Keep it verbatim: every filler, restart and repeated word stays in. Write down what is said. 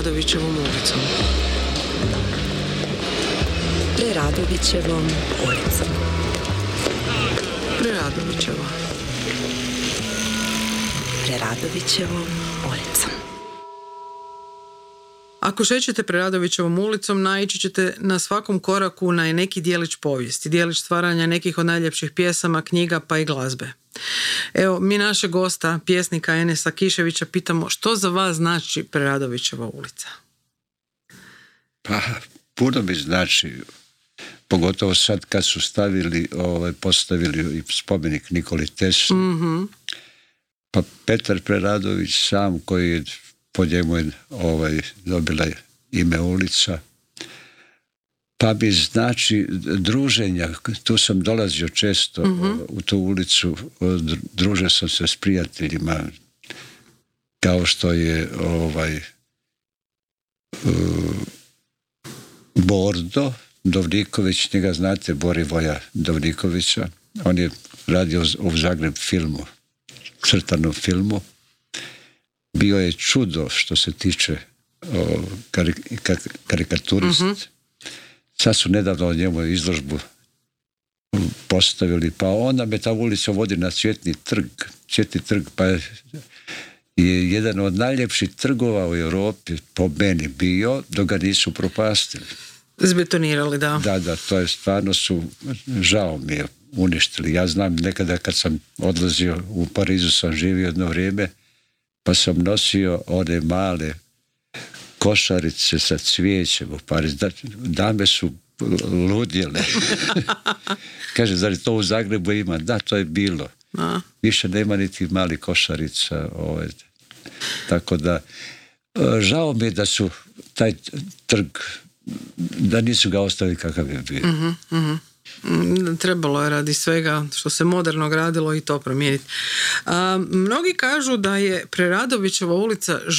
Preradovićevom ulicom? Preradovićevom ulicom. Preradovićeva. Preradovićevom ulicom. Ako šećete Preradovićevom ulicom, naići ćete na svakom koraku na neki dijelić povijesti, dijelić stvaranja nekih od najljepših pjesama, knjiga pa i glazbe. Evo, mi našeg gosta, pjesnika Enesa Kiševića, pitamo što za vas znači Preradovićeva ulica? Pa, puno mi znači, pogotovo sad kad su stavili, ovaj, postavili i spomenik Nikoli Tesli. Mm-hmm. Pa Petar Preradović sam, koji je po njemu je ovaj, dobila ime ulica. Pa mi znači druženja, tu sam dolazio često mm-hmm. u tu ulicu, družio sam se s prijateljima, kao što je ovaj uh, Bordo Dovniković, njega znate, Borivoja Dovnikovića, on je radio u Zagreb filmu, crtanom filmu. Bio je čudo što se tiče o, karik, karikaturist. Mm-hmm. Sad su nedavno o njemu izložbu postavili, pa onda me ta ulica vodi na Cvjetni trg. Cvjetni trg pa je, je jedan od najljepših trgova u Europi po meni bio, dok ga nisu propastili. Zbetonirali, da. Da, da, to je stvarno su, žao mi je, uništili. Ja znam nekada kad sam odlazio u Parizu, sam živio jedno vrijeme, pa sam nosio one male košarice sa cvijećem u Parizu. Dame su ludjele. Kaže, zar to u Zagrebu ima? Da, to je bilo. A. Više nema niti mali košarica. Ovaj. Tako da, žao mi je da su taj trg, da nisu ga ostavili kakav je bio. Mm-hmm, mm-hmm. Trebalo je radi svega što se moderno gradilo i to promijeniti. A, mnogi kažu da je Preradovićeva ulica